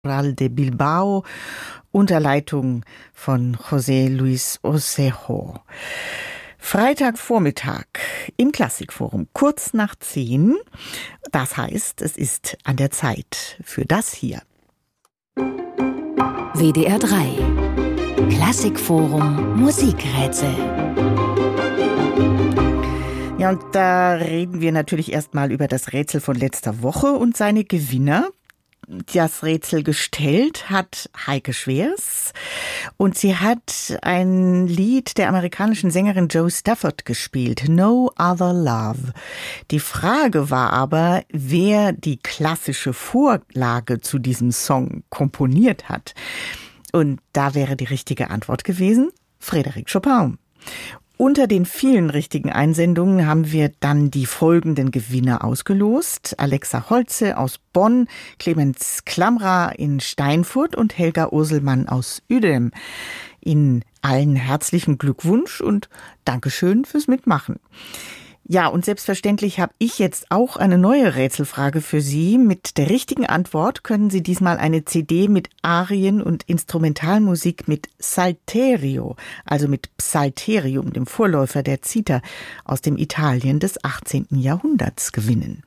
de Bilbao unter Leitung von José Luis Osejo. Freitagvormittag im Klassikforum, kurz nach 10. Das heißt, es ist an der Zeit für das hier. WDR 3 Klassikforum Musikrätsel. Ja, und da reden wir natürlich erstmal über das Rätsel von letzter Woche und seine Gewinner. Das Rätsel gestellt hat Heike Schwers und sie hat ein Lied der amerikanischen Sängerin Jo Stafford gespielt, No Other Love. Die Frage war aber, wer die klassische Vorlage zu diesem Song komponiert hat. Und da wäre die richtige Antwort gewesen, Frédéric Chopin. Unter den vielen richtigen Einsendungen haben wir dann die folgenden Gewinner ausgelost. Alexa Holze aus Bonn, Clemens Klamra in Steinfurt und Helga Urselmann aus Uedem. Ihnen allen herzlichen Glückwunsch und Dankeschön fürs Mitmachen. Ja, und selbstverständlich habe ich jetzt auch eine neue Rätselfrage für Sie. Mit der richtigen Antwort können Sie diesmal eine CD mit Arien und Instrumentalmusik mit Salterio, also mit Psalterium, dem Vorläufer der Zither, aus dem Italien des 18. Jahrhunderts gewinnen.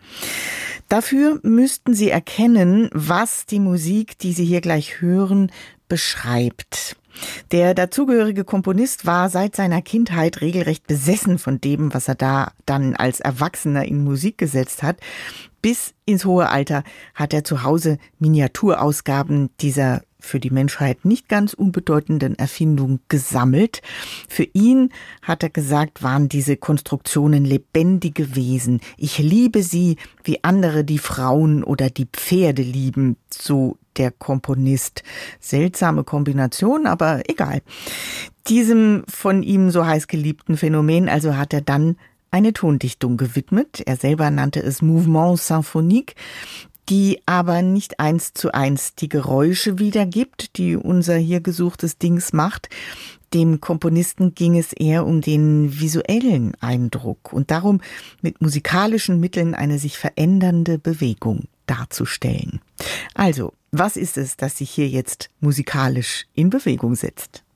Dafür müssten Sie erkennen, was die Musik, die Sie hier gleich hören, beschreibt. Der dazugehörige Komponist war seit seiner Kindheit regelrecht besessen von dem, was er da dann als Erwachsener in Musik gesetzt hat. Bis ins hohe Alter hat er zu Hause Miniaturausgaben dieser für die Menschheit nicht ganz unbedeutenden Erfindung gesammelt. Für ihn, hat er gesagt, waren diese Konstruktionen lebendige Wesen. Ich liebe sie, wie andere die Frauen oder die Pferde lieben, so der Komponist. Seltsame Kombination, aber egal. Diesem von ihm so heiß geliebten Phänomen also hat er dann eine Tondichtung gewidmet. Er selber nannte es Mouvement Symphonique, die aber nicht 1:1 die Geräusche wiedergibt, die unser hier gesuchtes Dings macht. Dem Komponisten ging es eher um den visuellen Eindruck und darum, mit musikalischen Mitteln eine sich verändernde Bewegung darzustellen. Also, was ist es, das sich hier jetzt musikalisch in Bewegung setzt?